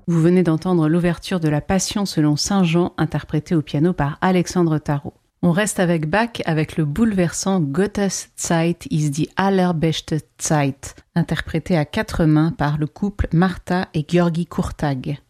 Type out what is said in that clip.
Vous venez d'entendre l'ouverture de la Passion selon saint Jean, interprétée au piano par Alexandre Tarot. On reste avec Bach avec le bouleversant Gottes Zeit ist die allerbeste Zeit, interprété à 4 mains par le couple Martha et György Kurtág.